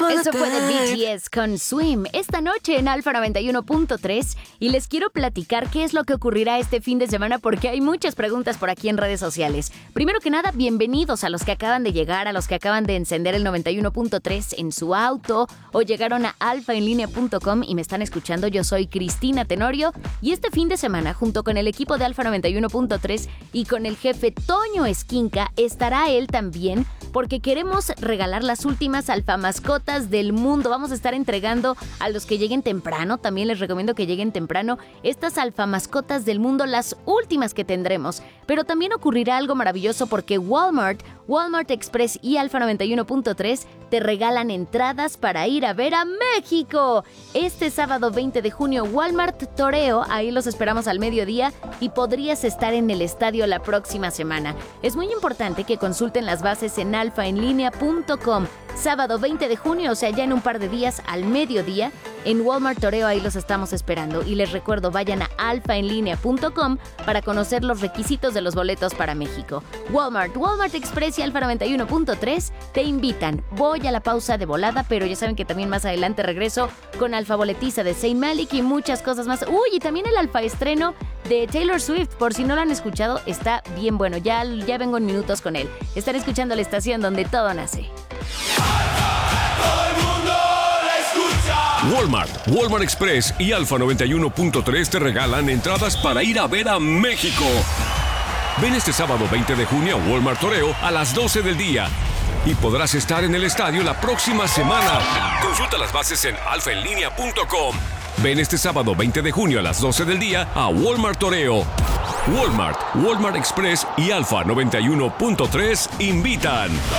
Eso fue de BTS con Swim esta noche en Alfa 91.3 y les quiero platicar qué es lo que ocurrirá este fin de semana porque hay muchas preguntas por aquí en redes sociales. Primero que nada, bienvenidos a los que acaban de llegar, a los que acaban de encender el 91.3 en su auto o llegaron a alfaenlinea.com y me están escuchando. Yo soy Cristina Tenorio y este fin de semana, junto con el equipo de Alfa 91.3 y con el jefe Toño Esquinca, estará él también porque queremos regalar las últimas alfa mascotas del mundo. Vamos a estar entregando a los que lleguen temprano, también les recomiendo que lleguen temprano, estas alfa mascotas del mundo, las últimas que tendremos. Pero también ocurrirá algo maravilloso porque Walmart Express y Alfa 91.3 te regalan entradas para ir a ver a México. Este sábado 20 de junio, Walmart Toreo, ahí los esperamos al mediodía y podrías estar en el estadio la próxima semana. Es muy importante que consulten las bases en alfaenlinea.com. Sábado 20 de junio, o sea, ya en un par de días al mediodía, en Walmart Toreo, ahí los estamos esperando. Y les recuerdo, vayan a alfaenlinea.com para conocer los requisitos de los boletos para México. Walmart Express y Alfa 91.3 te invitan. Voy a la pausa de volada, pero ya saben que también más adelante regreso con Alfa Boletiza de Zayn Malik y muchas cosas más. Uy, y también el Alfa estreno de Taylor Swift, por si no lo han escuchado, está bien bueno. Ya vengo en minutos con él. Están escuchando la estación donde todo nace. Walmart Express y Alfa 91.3 te regalan entradas para ir a ver a México. Ven este sábado 20 de junio a Walmart Toreo a las 12 del día y podrás estar en el estadio la próxima semana. Consulta las bases en alfaenlinea.com. Ven este sábado 20 de junio a las 12 del día a Walmart Toreo. Walmart Express y Alfa 91.3 invitan.